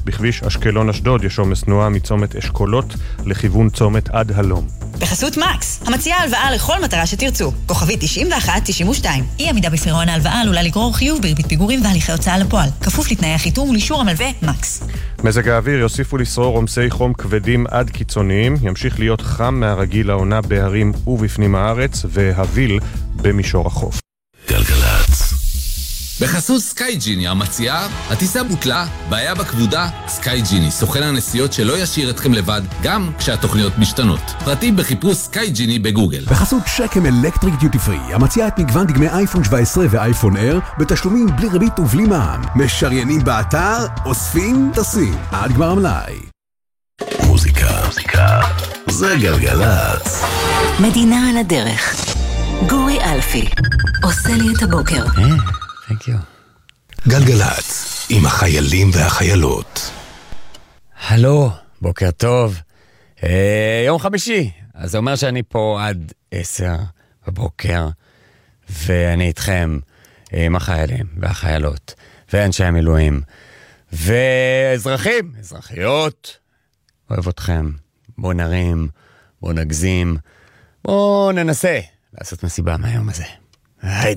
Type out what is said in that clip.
בכביש אשקלון אשדוד יש עומס תנועה מצומת אשכולות לכיוון צומת עד הלום. בחסות מקס, המציעה הלוואה לכל מטרה שתרצו. כוכבית 91-92. אי עמידה בפירעון ההלוואה עלולה לגרור חיוב בריבית פיגורים והליכי הוצאה לפועל. כפוף לתנאי החיתום ולאישור המלווה מקס. מזג האוויר יוסיפו לשרור עומסי חום כבדים עד קיצוניים. ימשיך להיות חם מהרגיל לעונה בהרים ובפנים הארץ והביל במישור החוף. גלגלצ. בחסות סקייג'יני המציעה, הטיסה בוטלה, בעיה בכבודה, סקייג'יני, סוכן הנסיעות שלא ישאיר אתכם לבד, גם כשהתוכניות משתנות. פרטים בחיפוש סקייג'יני בגוגל. בחסות שקם אלקטריק דיוטי פרי, המציעה את מגוון דגמי אייפון 17 ואייפון אייר, בתשלומים בלי ריבית ובלי מע"מ. משריינים באתר, אוספים, טסים, עד גמר המלאי. מוזיקה. זה גלגלצ. מדינה על הדרך. גורי אלפי, עושה לי את הבוקר. Thank you. גלגלצ, עם החיילים והחיילות. הלו, בוקר טוב. יום חמישי, אז זה אומר שאני פה עד 10 בבוקר, ואני איתכם עם החיילים והחיילות, ואנשי המילואים, ואזרחים, אזרחיות. אוהב אתכם. בואו נרים, בואו נגזים, בואו ננסה לעשות מסיבה מהיום הזה. היי.